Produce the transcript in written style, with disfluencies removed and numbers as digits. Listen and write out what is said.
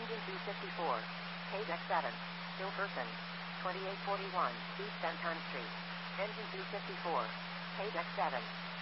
Engine 254. Paydeck 7. Still person. 2841 East Anton Street. Engine 254. Paydeck 7.